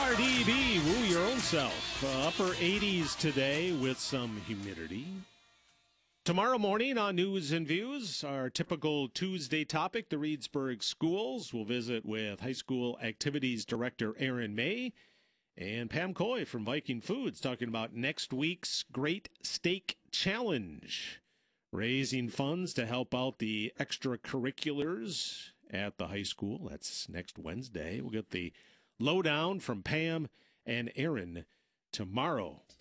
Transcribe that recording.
WRDB, woo your own self. Upper 80s today with some humidity. Tomorrow morning on News and Views, our typical Tuesday topic, the Reedsburg Schools. We'll visit with High School Activities Director Aaron May and Pam Coy from Viking Foods talking about next week's Great Steak Challenge, raising funds to help out the extracurriculars at the high school. That's next Wednesday. We'll get the lowdown from Pam and Aaron tomorrow